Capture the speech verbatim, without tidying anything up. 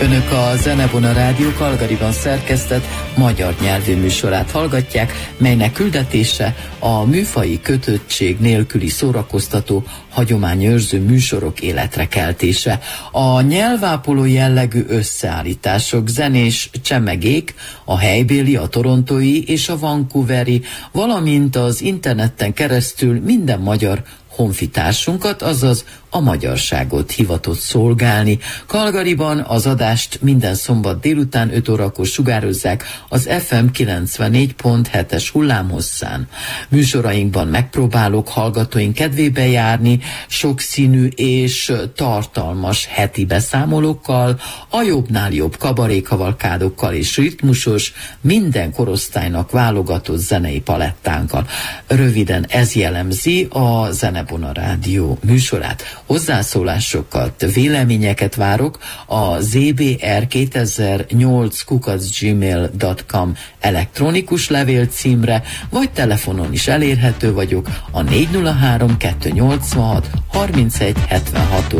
Önök a Zenebona Rádió Calgaryban szerkesztett magyar nyelvű műsorát hallgatják, melynek küldetése a műfaji kötöttség nélküli szórakoztató, hagyományőrző műsorok életre keltése. A nyelvápoló jellegű összeállítások, zenés csemegék, a helybéli, a torontói és a vancouveri, valamint az interneten keresztül minden magyar honfitársunkat, azaz a magyarságot hivatott szolgálni. Calgaryban az adást minden szombat délután öt órakor sugározzák az ef em kilencvennégy pont hetes hullámhosszán. Műsorainkban megpróbálok hallgatóink kedvébe járni, sokszínű és tartalmas heti beszámolókkal, a jobbnál jobb kabarékavalkádokkal és ritmusos, minden korosztálynak válogatott zenei palettánkkal. Röviden ez jellemzi a Zenebona Rádió műsorát. Hozzászólásokat, véleményeket várok a zé bé er kétezer-nyolc kukac gmail pont com elektronikus levél címre, vagy telefonon is elérhető vagyok a négy nulla három kettő nyolcvanhat harmincegy hetvenhat